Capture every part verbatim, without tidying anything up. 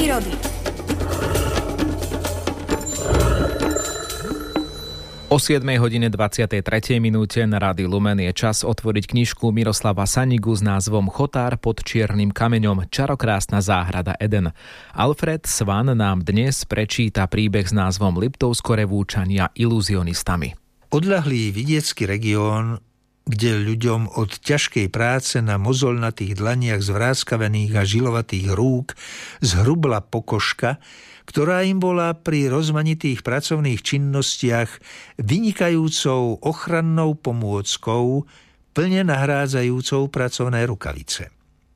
prírody. O siedmej hodine dvadsiatej tretej minúte na Rádiu Lumen je čas otvoriť knižku Miroslava Sanigu s názvom Chotár pod čiernym kameňom. Čarokrásna záhrada Eden. Alfred Svan nám dnes prečíta príbeh s názvom Liptovsko-Revúčania iluzionistami. Odľahlý vidiecký región, kde ľuďom od ťažkej práce na mozolnatých dlaniach zvráskavených a žilovatých rúk zhrubla pokožka, ktorá im bola pri rozmanitých pracovných činnostiach vynikajúcou ochrannou pomôckou, plne nahrádzajúcou pracovné rukavice.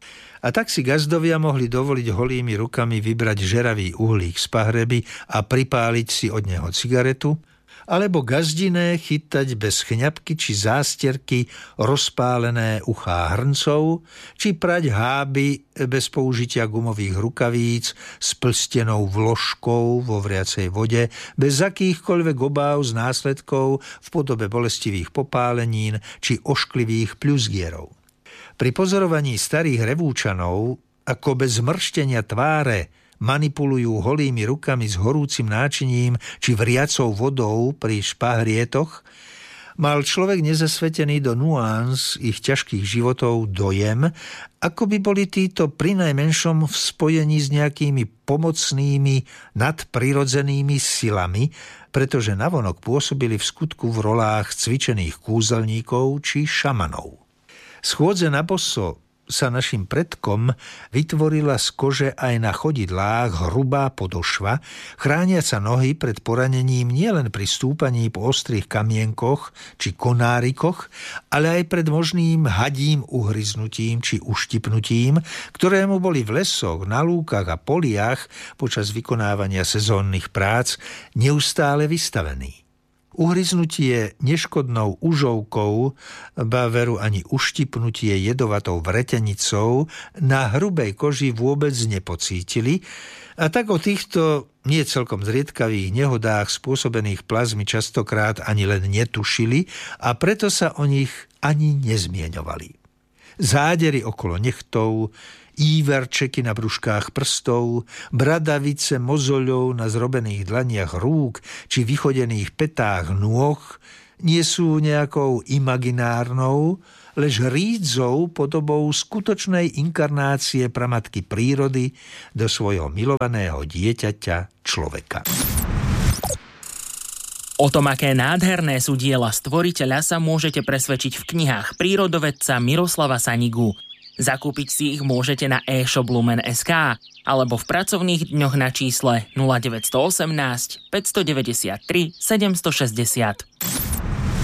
A tak si gazdovia mohli dovoliť holými rukami vybrať žeravý uhlík z pahreby a pripáliť si od neho cigaretu, alebo gazdiné chytať bez chňapky či zásterky rozpálené uchá hrncov, či prať háby bez použitia gumových rukavíc s plstenou vložkou vo vriacej vode, bez akýchkoľvek obáv z následkov v podobe bolestivých popálenín či ošklivých pľuzgierov. Pri pozorovaní starých Revúčanov, ako bez zmrštenia tváre manipulujú holými rukami s horúcim náčiním či vriacou vodou pri špahrietoch, mal človek nezasvetený do nuans ich ťažkých životov dojem, ako by boli títo prinajmenšom v spojení s nejakými pomocnými nadprirodzenými silami, pretože navonok pôsobili v skutku v rolách cvičených kúzelníkov či šamanov. Schôdze na boso sa našim predkom vytvorila z kože aj na chodidlách hrubá podošva, chrániaca nohy pred poranením nielen pri stúpaní po ostrých kamienkoch či konárikoch, ale aj pred možným hadím uhryznutím či uštipnutím, ktorému boli v lesoch, na lúkach a poliach počas vykonávania sezónnych prác neustále vystavení. Uhryznutie neškodnou užovkou, ba veru ani uštipnutie jedovatou vretenicou na hrubej koži vôbec nepocítili, a tak o týchto nie celkom zriedkavých nehodách spôsobených plazmy častokrát ani len netušili a preto sa o nich ani nezmieňovali. Zádery okolo nechtov, íverčeky na brúškách prstov, bradavice mozoľov na zrobených dlaniach rúk či vychodených petách nôh nie sú nejakou imaginárnou, lež rídzou podobou skutočnej inkarnácie pramatky prírody do svojho milovaného dieťaťa človeka. O tom, aké nádherné sú diela stvoriteľa, sa môžete presvedčiť v knihách prírodovedca Miroslava Sanigu. Zakúpiť si ich môžete na e-shop lumen bodka es ká alebo v pracovných dňoch na čísle nula deväť jedna osem päť deväť tri sedem šesť nula.